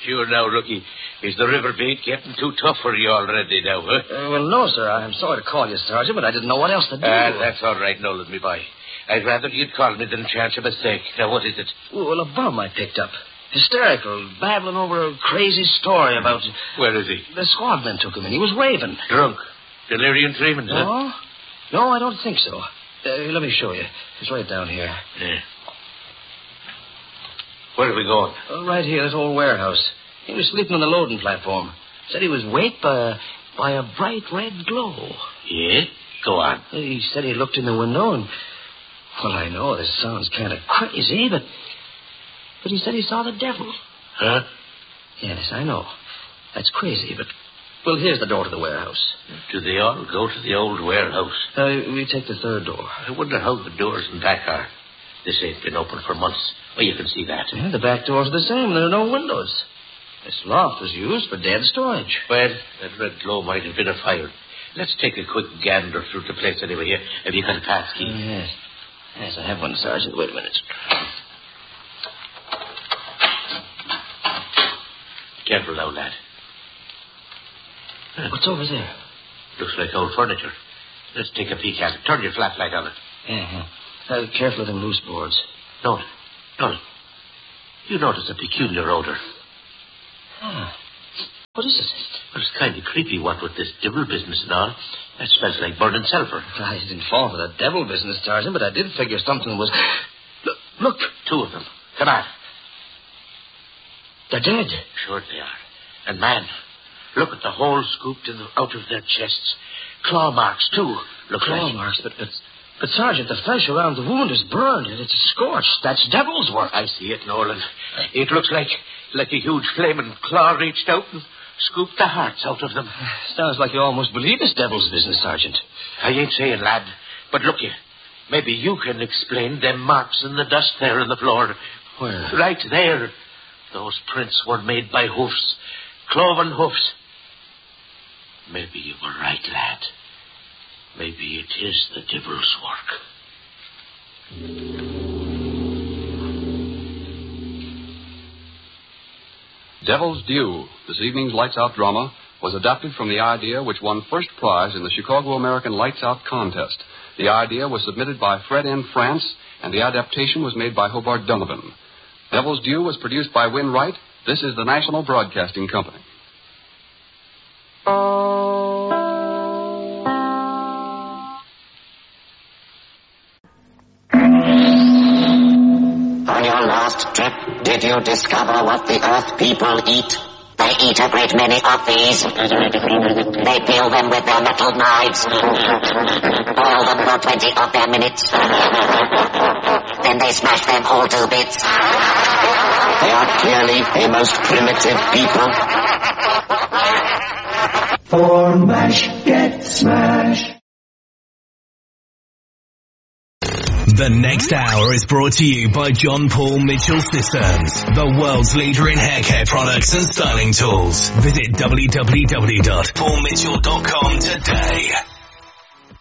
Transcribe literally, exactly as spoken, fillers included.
Sure now, Rookie. Is the river bait getting too tough for you already now, huh? Uh, well, no, sir. I'm sorry to call you, Sergeant, but I didn't know what else to do. Ah, uh, that's all right, Nolan, me boy. I'd rather you'd call me than chance a mistake. Now, what is it? Well, a bum I picked up. Hysterical, babbling over a crazy story about... Where is he? The squadman took him, and he was raving. Drunk? Delirium tremens, huh? No, no, I don't think so. Uh, let me show you. It's right down here. Yeah. Where are we going? Uh, right here, this old warehouse. He was sleeping on the loading platform. Said he was waked by a, by a bright red glow. Yeah? Go on. He said he looked in the window and... Well, I know this sounds kind of crazy, but... But he said he saw the devil. Huh? Yes, I know. That's crazy, but... Well, here's the door to the warehouse. Do they all go to the old warehouse? Uh, we take the third door. I wonder how the doors in back are. This ain't been open for months. Well, you can see that. Yeah, the back doors are the same. There are no windows. This loft was used for dead storage. Well, that red glow might have been a fire. Let's take a quick gander through the place anyway. Here, have you got a pass key? Uh, yes. Yes, I have one, Sergeant. Wait a minute. Careful now, lad. What's over there? Looks like old furniture. Let's take a peek at it. Turn your flashlight on it. Yeah, yeah. Uh, careful of them loose boards. No, no. You notice a peculiar odor. Ah. What is it? Well, it's kind of creepy, what with this devil business and all. That smells like burning sulfur. I didn't fall for the devil business, Sergeant, but I did figure something was... Look, look. Two of them. Come on. They're dead. Sure they are. And, man, look at the hole scooped in the, out of their chests. Claw marks, too. Look Claw like... marks, but, but... But, Sergeant, the flesh around the wound is burned, and it's scorched. That's devil's work. I see it, Nolan. It looks like like a huge flaming claw reached out and scooped the hearts out of them. Sounds like you almost believe it's devil's business, Sergeant. I ain't saying, lad. But look, you, maybe you can explain them marks in the dust there on the floor. Where? Right there. Those prints were made by hoofs. Cloven hoofs. Maybe you were right, lad. Maybe it is the devil's work. Devil's Due, this evening's Lights Out drama, was adapted from the idea which won first prize in the Chicago American Lights Out contest. The idea was submitted by Fred N. France, and the adaptation was made by Hobart Donovan. Devil's Due was produced by Win Wright. This is the National Broadcasting Company. On your last trip, did you discover what the Earth people eat? They eat a great many of these. They peel them with their metal knives. Boil them for twenty of their minutes. Then they smash them all to bits. They are clearly a most primitive people. For MASH, get smashed. The next hour is brought to you by John Paul Mitchell Systems, the world's leader in hair care products and styling tools. Visit w w w dot paul mitchell dot com today.